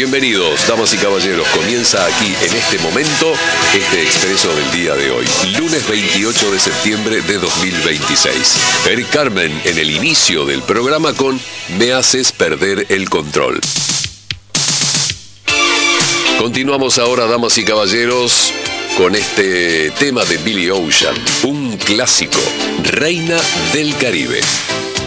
Bienvenidos, damas y caballeros. Comienza aquí, en este momento, este expreso del día de hoy. Lunes 28 de septiembre de 2026. Eric Carmen en el inicio del programa con Me haces perder el control. Continuamos ahora, damas y caballeros, con este tema de Billy Ocean, un clásico, Reina del Caribe.